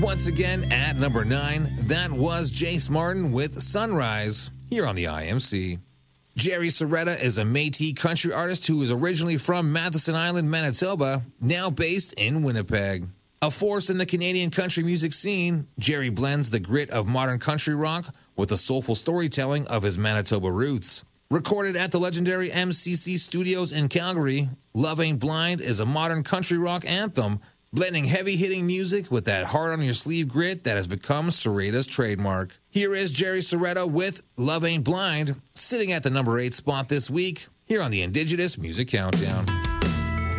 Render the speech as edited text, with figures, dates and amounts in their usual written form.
Once again, at number 9, that was Jace Martin with Sunrise, here on the IMC. Jerry Serretta is a Métis country artist who is originally from Matheson Island, Manitoba, now based in Winnipeg. A force in the Canadian country music scene, Jerry blends the grit of modern country rock with the soulful storytelling of his Manitoba roots. Recorded at the legendary MCC Studios in Calgary, Love Ain't Blind is a modern country rock anthem, blending heavy-hitting music with that hard-on-your-sleeve grit that has become Serrata's trademark. Here is Jerry Serretta with Love Ain't Blind, sitting at the number 8 spot this week, here on the Indigenous Music Countdown.